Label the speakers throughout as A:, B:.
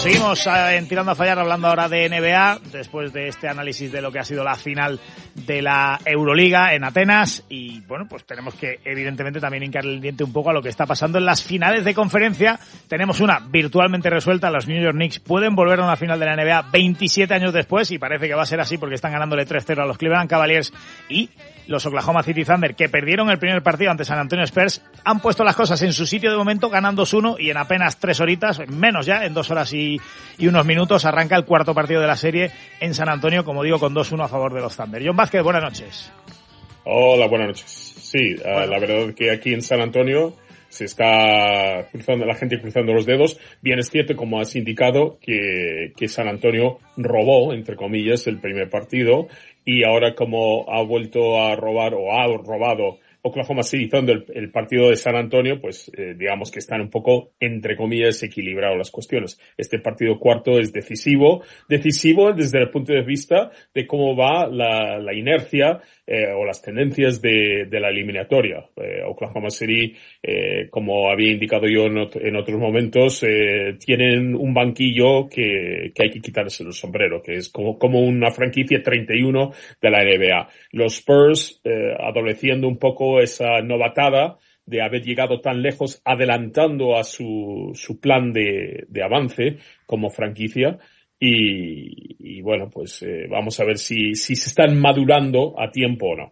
A: Seguimos en Tirando a Fallar, hablando ahora de NBA, después de este análisis de lo que ha sido la final de la Euroliga en Atenas. Y bueno, pues tenemos que evidentemente también hincarle el diente un poco a lo que está pasando en las finales de conferencia. Tenemos una virtualmente resuelta. Los New York Knicks pueden volver a una final de la NBA 27 años después, y parece que va a ser así porque están ganándole 3-0 a los Cleveland Cavaliers. Y los Oklahoma City Thunder, que perdieron el primer partido ante San Antonio Spurs, han puesto las cosas en su sitio de momento, ganan 2-1, y en apenas 3 horitas, menos ya, en 2 horas y unos minutos, arranca el cuarto partido de la serie en San Antonio, como digo, con 2-1 a favor de los Thunder. John Vázquez, buenas noches.
B: Hola, buenas noches. Sí, bueno, la verdad es que aquí en San Antonio se está cruzando, la gente cruzando los dedos. Bien, es cierto, como has indicado, que San Antonio robó, entre comillas, el primer partido, y ahora como ha vuelto a robar, o ha robado Oklahoma City Thunder el partido de San Antonio, pues digamos que están un poco, entre comillas, equilibradas las cuestiones. Este partido cuarto es decisivo desde el punto de vista de cómo va la inercia o las tendencias de la eliminatoria. Oklahoma City, como había indicado yo en otros momentos, tienen un banquillo que hay que quitarse el sombrero, que es como una franquicia 31 de la NBA. Los Spurs, adoleciendo un poco esa novatada de haber llegado tan lejos, adelantando a su plan de avance como franquicia. Y bueno, pues vamos a ver si se están madurando a tiempo o no.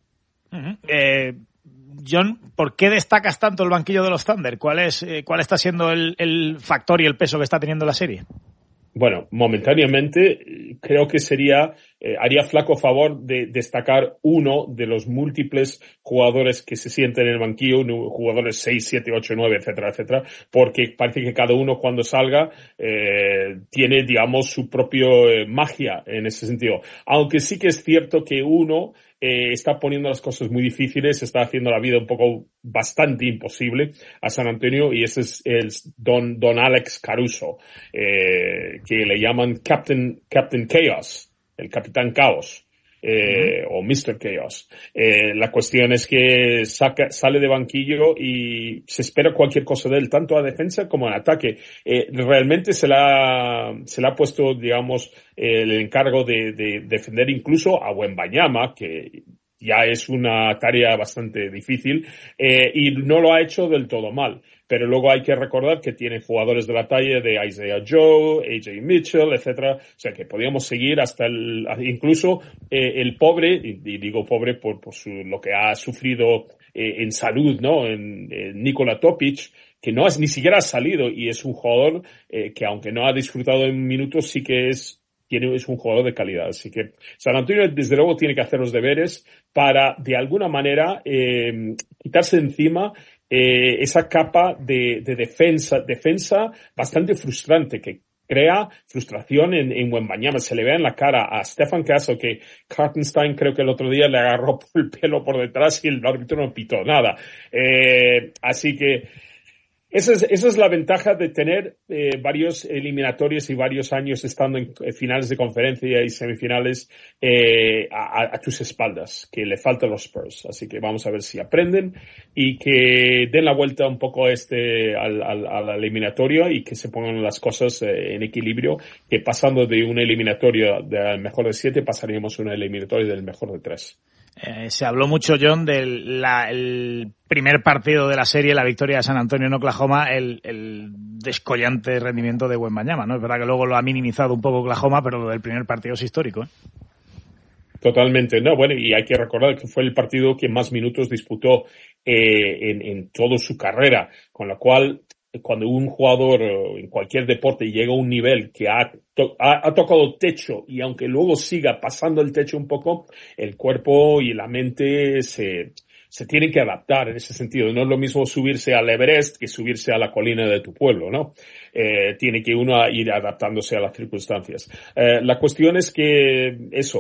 A: John, ¿por qué destacas tanto el banquillo de los Thunder? ¿Cuál está siendo el factor y el peso que está teniendo la serie?
B: Bueno, momentáneamente creo que haría flaco favor de destacar uno de los múltiples jugadores que se sienten en el banquillo, jugadores 6, 7, 8, 9, etcétera, etcétera, porque parece que cada uno cuando salga tiene, digamos, su propia magia en ese sentido. Aunque sí que es cierto que uno está poniendo las cosas muy difíciles, está haciendo la vida un poco bastante imposible a San Antonio, y ese es el Don Alex Caruso, que le llaman Captain Chaos, el Capitán Caos. O Mr. Chaos. La cuestión es que sale de banquillo y se espera cualquier cosa de él, tanto a defensa como en ataque. Realmente se le ha puesto, digamos, el encargo de defender incluso a Wembanyama, que ya es una tarea bastante difícil, y no lo ha hecho del todo mal. Pero luego hay que recordar que tiene jugadores de la talla de Isaiah Joe, AJ Mitchell, etcétera. O sea que podríamos seguir hasta incluso el pobre, y digo pobre por lo que ha sufrido en salud, ¿no? En Nikola Topic, que ni siquiera ha salido, y es un jugador que, aunque no ha disfrutado en minutos, sí que es un jugador de calidad. Así que San Antonio, desde luego, tiene que hacer los deberes para, de alguna manera, quitarse de encima esa capa de defensa bastante frustrante, que crea frustración en Wembanyama. Se le ve en la cara a Stefan Castle que Hartenstein, creo que el otro día, le agarró por el pelo por detrás y el árbitro no pitó nada. Así que esa es la ventaja de tener varios eliminatorios y varios años estando en finales de conferencia y semifinales a tus espaldas, que le faltan los Spurs. Así que vamos a ver si aprenden y que den la vuelta un poco al eliminatorio, y que se pongan las cosas en equilibrio, que pasando de un eliminatorio del mejor de 7 pasaríamos a un eliminatorio del mejor de 3.
A: Se habló mucho, John, del primer partido de la serie, la victoria de San Antonio en Oklahoma, el descollante rendimiento de Wembanyama, ¿no? Es verdad que luego lo ha minimizado un poco Oklahoma, pero lo del primer partido es histórico, ¿eh?
B: Totalmente, no, bueno, y hay que recordar que fue el partido que más minutos disputó en toda su carrera, con lo cual, cuando un jugador en cualquier deporte llega a un nivel que ha tocado techo, y aunque luego siga pasando el techo un poco, el cuerpo y la mente se tienen que adaptar en ese sentido. No es lo mismo subirse al Everest que subirse a la colina de tu pueblo, ¿no? Tiene que uno ir adaptándose a las circunstancias. La cuestión es que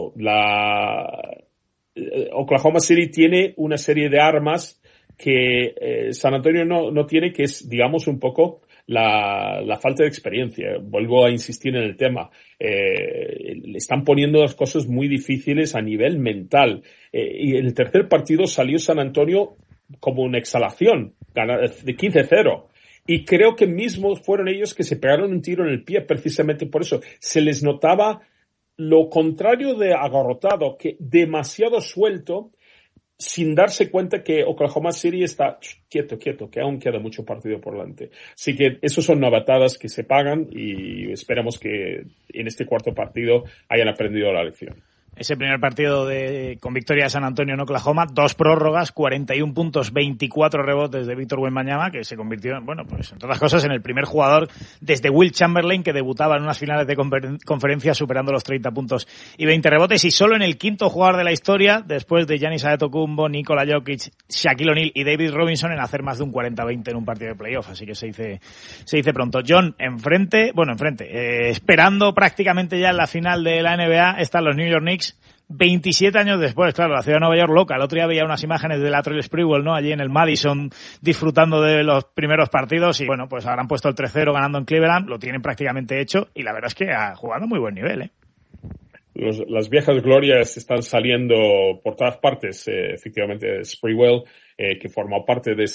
B: Oklahoma City tiene una serie de armas que San Antonio no tiene, que es, digamos, un poco la falta de experiencia. Vuelvo a insistir en el tema. Le están poniendo las cosas muy difíciles a nivel mental. Y en el tercer partido salió San Antonio como una exhalación, de 15-0. Y creo que mismo fueron ellos que se pegaron un tiro en el pie precisamente por eso. Se les notaba lo contrario de agarrotado, que demasiado suelto, sin darse cuenta que Oklahoma City está quieto, que aún queda mucho partido por delante. Así que esos son novatadas que se pagan y esperamos que en este cuarto partido hayan aprendido la lección.
A: Ese primer partido con victoria de San Antonio en Oklahoma, 2 prórrogas, 41 puntos, 24 rebotes de Víctor Wembanyama, que se convirtió, pues entre otras cosas, en el primer jugador desde Wilt Chamberlain que debutaba en unas finales de conferencia superando los 30 puntos y 20 rebotes, y solo en el quinto jugador de la historia, después de Giannis Antetokounmpo, Nikola Jokic, Shaquille O'Neal y David Robinson, en hacer más de un 40-20 en un partido de playoff, así que se dice pronto. John, enfrente, esperando prácticamente ya en la final de la NBA, están los New York Knicks. 27 años después, claro, la ciudad de Nueva York loca. El otro día veía unas imágenes de Latrell Sprewell, ¿no? Allí en el Madison, disfrutando de los primeros partidos y, pues habrán puesto el 3-0 ganando en Cleveland, lo tienen prácticamente hecho y la verdad es que ha jugado muy buen nivel, ¿eh?
B: Las viejas glorias están saliendo por todas partes. Efectivamente, Sprewell, que formó parte de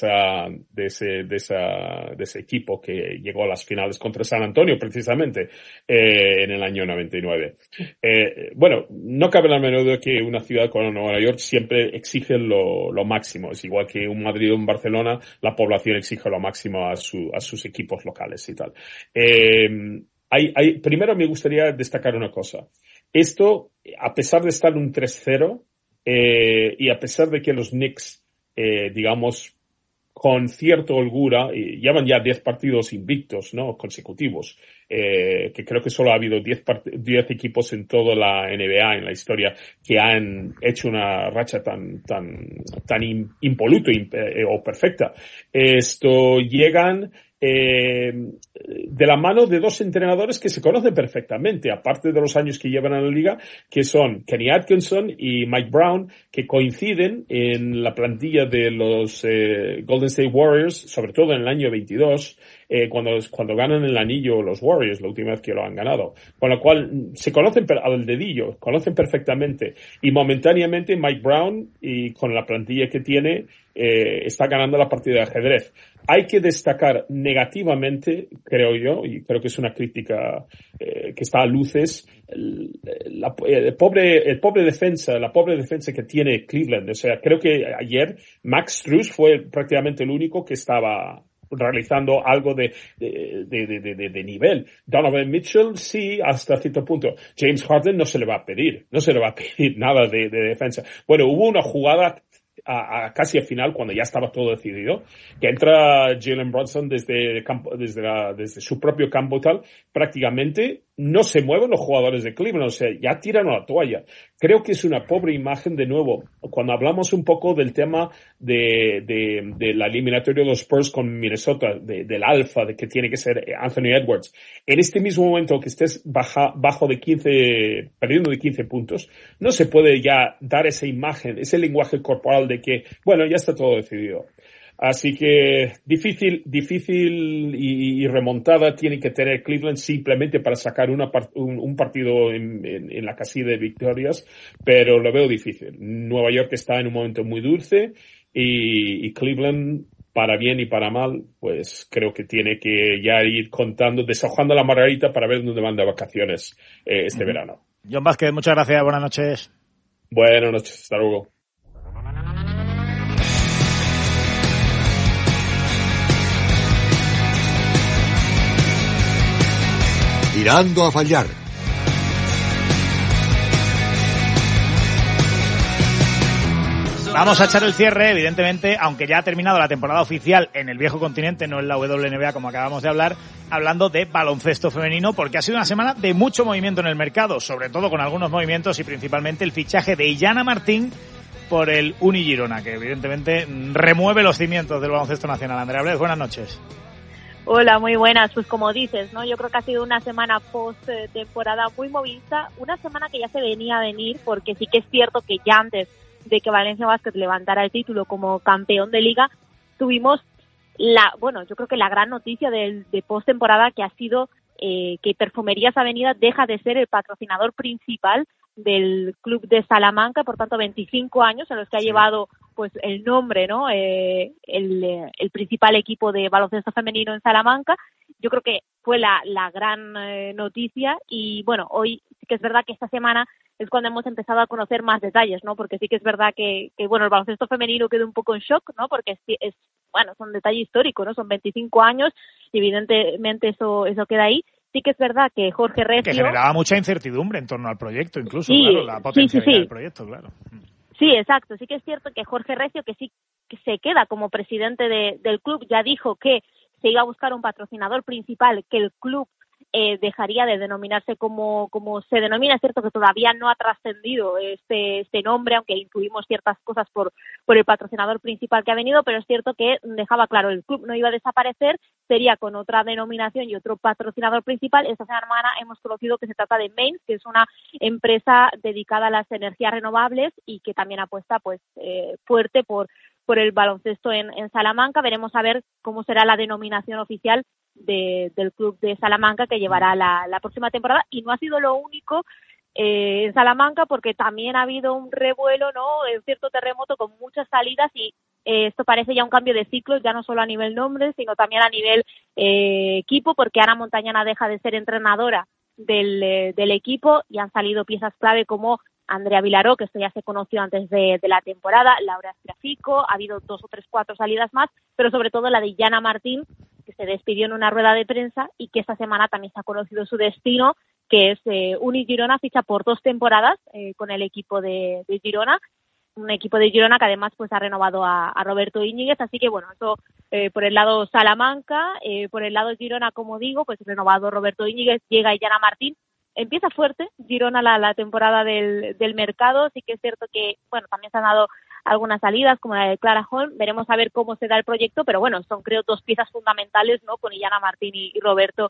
B: ese equipo que llegó a las finales contra San Antonio, precisamente, en el año 99. No cabe la menor duda que una ciudad como Nueva York siempre exige lo máximo. Es igual que un Madrid o un Barcelona, la población exige lo máximo a sus equipos locales y tal. Primero me gustaría destacar una cosa. Esto, a pesar de estar un 3-0, y a pesar de que los Knicks, digamos, con cierta holgura, llevan ya 10 partidos invictos, ¿no? Consecutivos, que creo que solo ha habido 10 equipos en toda la NBA, en la historia, que han hecho una racha tan impoluta o perfecta. Llegan de la mano de 2 entrenadores que se conocen perfectamente, aparte de los años que llevan en la liga, que son Kenny Atkinson y Mike Brown, que coinciden en la plantilla de los Golden State Warriors, sobre todo en el año 22, cuando ganan el anillo los Warriors, la última vez que lo han ganado. Con lo cual, se conocen al dedillo, conocen perfectamente. Y momentáneamente Mike Brown, y con la plantilla que tiene, está ganando la partida de ajedrez. Hay que destacar negativamente, creo yo, y creo que es una crítica que está a luces, la pobre defensa que tiene Cleveland. O sea, creo que ayer Max Strus fue prácticamente el único que estaba realizando algo de nivel. Donovan Mitchell sí, hasta cierto punto. James Harden no se le va a pedir nada de defensa. Bueno, hubo una jugada casi al final, cuando ya estaba todo decidido, que entra Jalen Brunson desde su propio campo tal, prácticamente no se mueven los jugadores de Cleveland, o sea, ya tiran la toalla. Creo que es una pobre imagen, de nuevo, cuando hablamos un poco del tema de la eliminatoria de los Spurs con Minnesota, del alfa, de que tiene que ser Anthony Edwards. En este mismo momento que estés perdiendo de 15 puntos, no se puede ya dar esa imagen, ese lenguaje corporal de que, bueno, ya está todo decidido. Así que difícil y remontada tiene que tener Cleveland simplemente para sacar un partido en la casilla de victorias, pero lo veo difícil. Nueva York está en un momento muy dulce y Cleveland, para bien y para mal, pues creo que tiene que ya ir deshojando la margarita para ver dónde van de vacaciones este verano.
A: John Vázquez, muchas gracias, buenas noches.
B: Buenas noches, hasta luego.
C: Tirando a fallar.
A: Vamos a echar el cierre, evidentemente, aunque ya ha terminado la temporada oficial en el viejo continente, no en la WNBA como acabamos de hablar, hablando de baloncesto femenino, porque ha sido una semana de mucho movimiento en el mercado, sobre todo con algunos movimientos y principalmente el fichaje de Illana Martín por el Uni Girona, que evidentemente remueve los cimientos del baloncesto nacional. Andrea Blés, buenas noches.
D: Hola, muy buenas. Pues como dices, ¿no? Yo creo que ha sido una semana post-temporada muy movida, una semana que ya se venía a venir, porque sí que es cierto que ya antes de que Valencia Basket levantara el título como campeón de liga, tuvimos yo creo que la gran noticia de post-temporada, que ha sido que Perfumerías Avenida deja de ser el patrocinador principal del club de Salamanca, por tanto 25 años en los que ha llevado pues el nombre, ¿no? El principal equipo de baloncesto femenino en Salamanca. Yo creo que fue la gran noticia y bueno, hoy sí que es verdad que esta semana es cuando hemos empezado a conocer más detalles, ¿no? Porque sí que es verdad que bueno, el baloncesto femenino quedó un poco en shock, ¿no? Porque es bueno, son detalle histórico, ¿no? Son 25 años y evidentemente eso queda ahí. Sí que es verdad que Jorge Recio...
A: Que generaba mucha incertidumbre en torno al proyecto, incluso, sí, claro, la potencialidad del proyecto, claro.
D: Sí, exacto. Sí que es cierto que Jorge Recio, que sí que se queda como presidente del club, ya dijo que se iba a buscar un patrocinador principal, que el club dejaría de denominarse como se denomina. Es cierto que todavía no ha trascendido este nombre, aunque intuimos ciertas cosas por el patrocinador principal que ha venido, pero es cierto que dejaba claro, el club no iba a desaparecer, sería con otra denominación y otro patrocinador principal. Esta semana hemos conocido que se trata de Mains, que es una empresa dedicada a las energías renovables y que también apuesta pues fuerte por el baloncesto en Salamanca. Veremos a ver cómo será la denominación oficial del club de Salamanca que llevará la próxima temporada, y no ha sido lo único en Salamanca, porque también ha habido un revuelo, ¿no? Un cierto terremoto con muchas salidas y esto parece ya un cambio de ciclo, ya no solo a nivel nombre, sino también a nivel equipo, porque Ana Montañana deja de ser entrenadora del equipo y han salido piezas clave como Andrea Vilaró, que esto ya se conoció antes de la temporada, Laura Estrafico, ha habido 2 o 3, 4 salidas más, pero sobre todo la de Yana Martín, que se despidió en una rueda de prensa y que esta semana también se ha conocido su destino, que es Uni Girona, ficha por 2 temporadas con el equipo de Girona, un equipo de Girona que además pues ha renovado a Roberto Íñiguez, así que bueno, eso por el lado Salamanca, por el lado Girona, como digo, pues renovado Roberto Íñiguez, llega Yana Martín. Empieza fuerte Girona la temporada del mercado. Sí que es cierto que, bueno, también se han dado algunas salidas, como la de Clara Holm. Veremos a ver cómo se da el proyecto, pero bueno, son creo 2 piezas fundamentales, ¿no? Con Yana Martín y Roberto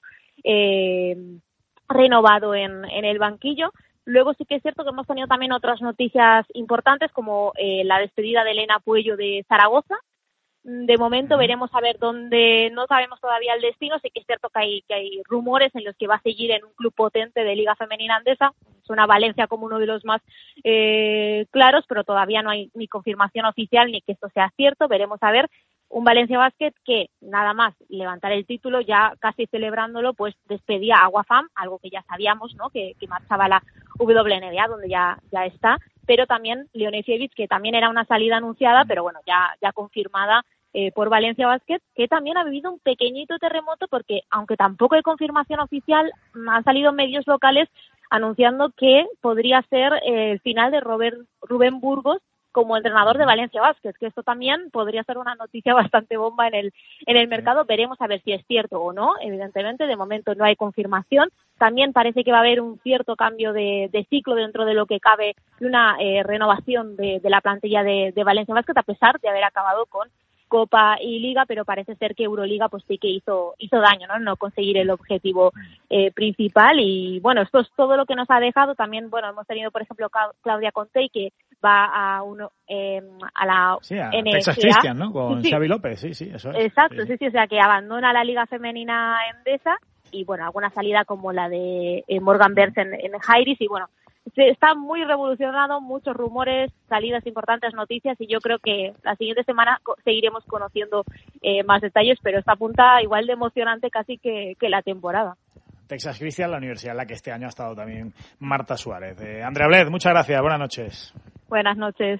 D: renovado en el banquillo. Luego sí que es cierto que hemos tenido también otras noticias importantes, como la despedida de Elena Puello de Zaragoza. De momento veremos a ver dónde, no sabemos todavía el destino. Sí que es cierto que hay rumores en los que va a seguir en un club potente de Liga Femenina Andesa. Suena Valencia como uno de los más claros, pero todavía no hay ni confirmación oficial ni que esto sea cierto. Veremos a ver. Un Valencia Basket que nada más levantar el título, ya casi celebrándolo, pues despedía a Guafam, algo que ya sabíamos, ¿no? Que marchaba a la WNBA, donde ya está, pero también Leonesiewicz, que también era una salida anunciada, pero bueno, ya confirmada por Valencia Basket, que también ha vivido un pequeñito terremoto, porque aunque tampoco hay confirmación oficial, han salido medios locales anunciando que podría ser el final de Rubén Burgos como entrenador de Valencia Basket, que esto también podría ser una noticia bastante bomba en el mercado. Veremos a ver si es cierto o no. Evidentemente, de momento no hay confirmación. También parece que va a haber un cierto cambio de ciclo dentro de lo que cabe, una renovación de la plantilla de Valencia Basket, a pesar de haber acabado con Copa y Liga, pero parece ser que Euroliga pues sí que hizo daño, ¿no? conseguir el objetivo principal. Y bueno, esto es todo lo que nos ha dejado. También, bueno, hemos tenido, por ejemplo, Claudia Contey, que va a la
A: NBA. Texas Christian, ¿no? Con
D: sí.
A: Xavi López, sí, eso es.
D: Exacto, sí, o sea, que abandona la Liga Femenina Endesa y, bueno, alguna salida como la de Morgan Bertz en Jairis y, bueno, está muy revolucionado, muchos rumores, salidas importantes, noticias, y yo creo que la siguiente semana seguiremos conociendo más detalles, pero esta punta igual de emocionante casi que la temporada.
A: Texas Christian, la universidad en la que este año ha estado también Marta Suárez. Andrea Bled, muchas gracias, buenas noches.
D: Buenas noches.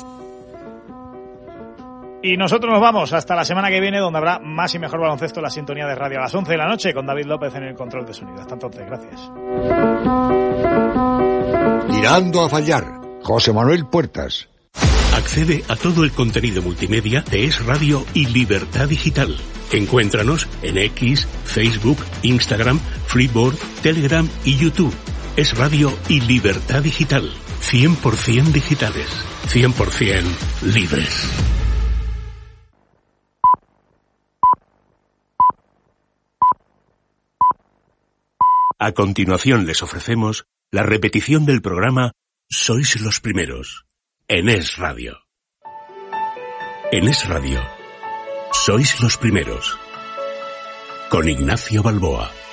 A: Y nosotros nos vamos hasta la semana que viene, donde habrá más y mejor baloncesto en la sintonía de radio a las 11 de la noche, con David López en el control de sonido. Hasta entonces, gracias.
C: Tirando a fallar, José Manuel Puertas.
E: Accede a todo el contenido multimedia de Es Radio y Libertad Digital. Encuéntranos en X, Facebook, Instagram, Flipboard, Telegram y YouTube. Es Radio y Libertad Digital. 100% digitales. 100% libres. A continuación les ofrecemos la repetición del programa Sois los Primeros, en Es Radio. En Es Radio, Sois los Primeros, con Ignacio Balboa.